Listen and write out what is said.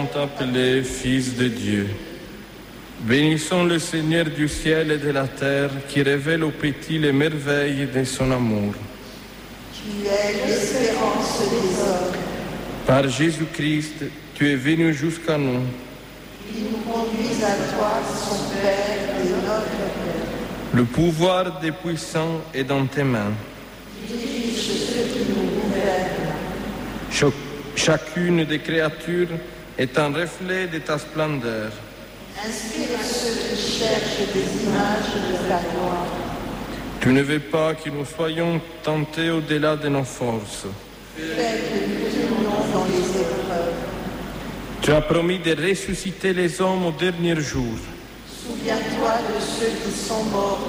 sont appelés fils de Dieu. Bénissons le Seigneur du ciel et de la terre qui révèle aux petits les merveilles de son amour. Tu es l'espérance des hommes. Par Jésus-Christ, tu es venu jusqu'à nous. Il nous conduit à toi, son Père et notre Père. Le pouvoir des puissants est dans tes mains. Dirige ceux qui nous gouvernent. Chacune des créatures est un reflet de ta splendeur. Inspire ceux qui cherchent des images de ta gloire. Tu ne veux pas que nous soyons tentés au-delà de nos forces. Fais que nous tournions dans les épreuves. Tu as promis de ressusciter les hommes au dernier jour. Souviens-toi de ceux qui sont morts